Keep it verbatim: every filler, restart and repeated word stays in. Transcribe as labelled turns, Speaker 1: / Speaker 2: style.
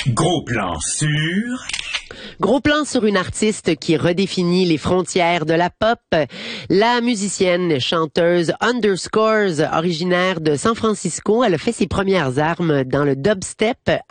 Speaker 1: Gros plan sur...
Speaker 2: Gros plan sur une artiste qui redéfinit les frontières de la pop. La musicienne chanteuse Underscores, originaire de San Francisco, elle a fait ses premières armes dans le dubstep